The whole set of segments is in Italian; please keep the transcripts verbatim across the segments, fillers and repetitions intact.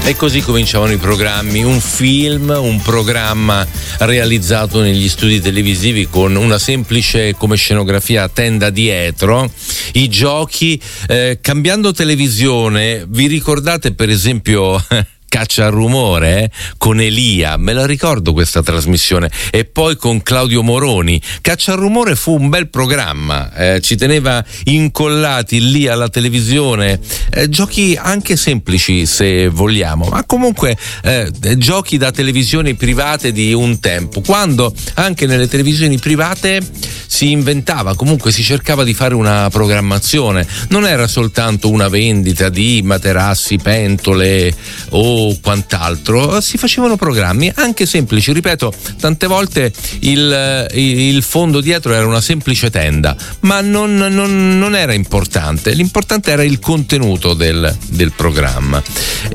E così cominciavano i programmi, un film, un programma realizzato negli studi televisivi con una semplice come scenografia tenda dietro, i giochi, eh, cambiando televisione. Vi ricordate per esempio Caccia al rumore eh? Con Elia, me la ricordo questa trasmissione, e poi con Claudio Moroni. Caccia al rumore fu un bel programma, eh, ci teneva incollati lì alla televisione, eh, giochi anche semplici se vogliamo, ma comunque eh, giochi da televisioni private di un tempo, quando anche nelle televisioni private si inventava, comunque si cercava di fare una programmazione, non era soltanto una vendita di materassi, pentole o quant'altro, si facevano programmi anche semplici, ripeto, tante volte il, il fondo dietro era una semplice tenda, ma non, non, non era importante, l'importante era il contenuto del, del programma.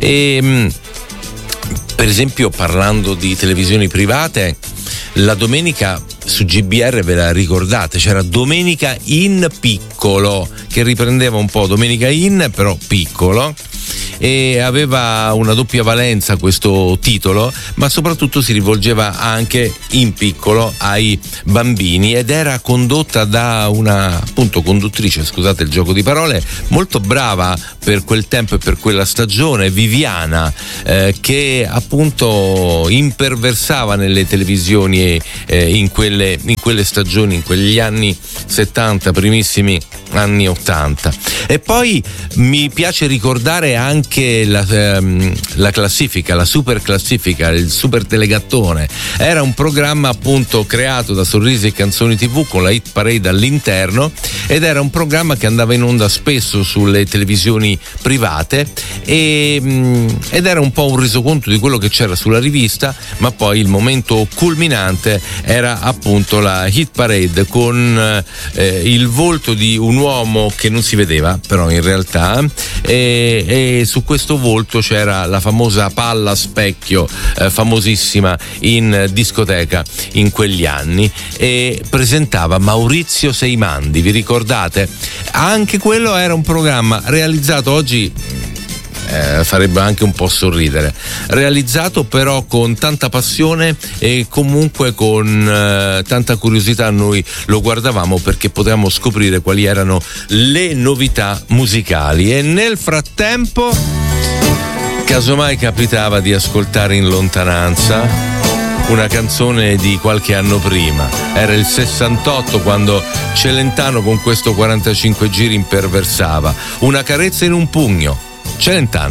E, per esempio, parlando di televisioni private, la domenica su G B R, ve la ricordate? C'era Domenica in piccolo, che riprendeva un po' Domenica in, però piccolo, e aveva una doppia valenza questo titolo, ma soprattutto si rivolgeva anche in piccolo ai bambini, ed era condotta da una appunto conduttrice, scusate il gioco di parole, molto brava per quel tempo e per quella stagione, Viviana, eh, che appunto imperversava nelle televisioni eh, in quelle in quelle stagioni, in quegli anni settanta, primissimi anni ottanta. E poi mi piace ricordare anche la, ehm, la classifica, la super classifica, il super telegattone. Era un programma appunto creato da Sorrisi e Canzoni tivù con la hit parade all'interno, ed era un programma che andava in onda spesso sulle televisioni private e, mh, ed era un po' un resoconto di quello che c'era sulla rivista, ma poi il momento culminante era appunto la hit parade con eh, il volto di un uomo che non si vedeva però in realtà, e, e su questo volto c'era la famosa palla specchio, eh, famosissima in discoteca in quegli anni, e presentava Maurizio Seimandi, vi ricordate? Anche quello era un programma realizzato oggi, Eh, farebbe anche un po' sorridere, realizzato però con tanta passione e comunque con eh, tanta curiosità. Noi lo guardavamo perché potevamo scoprire quali erano le novità musicali, e nel frattempo, casomai capitava di ascoltare in lontananza una canzone di qualche anno prima, era il sessantotto, quando Celentano con questo quarantacinque giri imperversava, Una carezza in un pugno. Celentano.